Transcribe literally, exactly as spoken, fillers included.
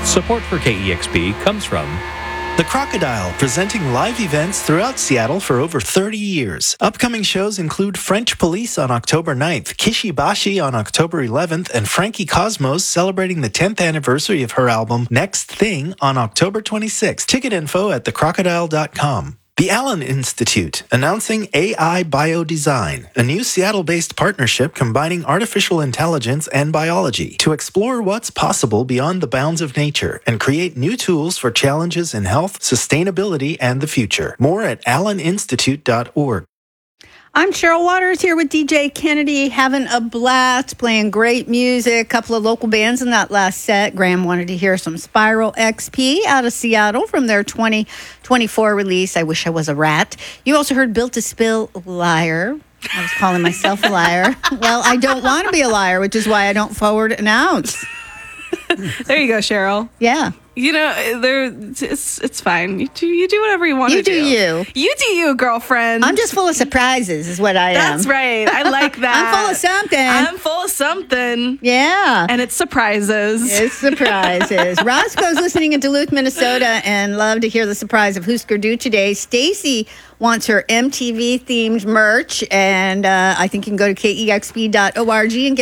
Support for K E X P comes from The Crocodile, presenting live events throughout Seattle for over thirty years. Upcoming shows include French Police on October ninth, Kishibashi on October eleventh, and Frankie Cosmos celebrating the tenth anniversary of her album Next Thing on October twenty-sixth. Ticket info at the crocodile dot com. The Allen Institute, announcing A I Biodesign, a new Seattle-based partnership combining artificial intelligence and biology to explore what's possible beyond the bounds of nature and create new tools for challenges in health, sustainability, and the future. More at allen institute dot org. I'm Cheryl Waters here with D J Kennedy, having a blast, playing great music. A couple of local bands in that last set. Graham wanted to hear some Spiral X P out of Seattle from their twenty twenty-four release, I Wish I Was a Rat. You also heard Built to Spill, Liar. I was calling myself a liar. Well, I don't want to be a liar, which is why I don't forward an ounce. There you go, Cheryl. Yeah. You know, there it's it's fine. You do you do whatever you want You to do. do you. You do you, girlfriend. I'm just full of surprises is what I am. That's right. I like that. I'm full of something. I'm full of something. Yeah. And it's surprises. It's surprises. Roscoe's listening in Duluth, Minnesota, and love to hear the surprise of Husker Du today. Stacy wants her M T V-themed merch, and uh, I think you can go to K E X P dot org and get